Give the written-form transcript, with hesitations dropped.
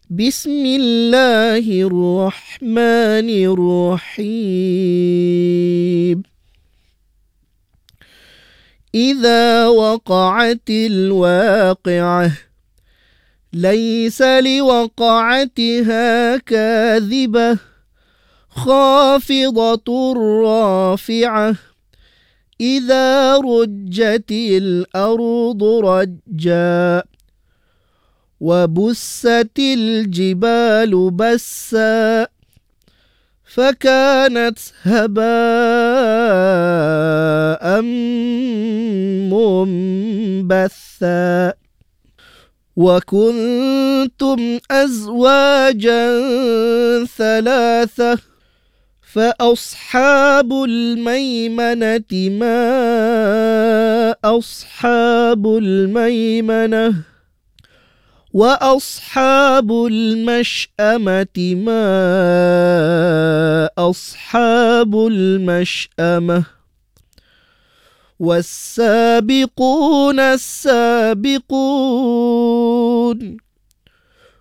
بسم الله الرحمن الرحيم إذا وقعت الواقعة ليس لوقعتها كاذبة خافضة رافعة إذا رجت الأرض رجا وبست الجبال بسا فكانت هباء منبثا وكنتم أزواجا ثلاثة فأصحاب الميمنة ما أصحاب الميمنة وأصحاب المشأمة ما أصحاب المشأمة والسابقون السابقون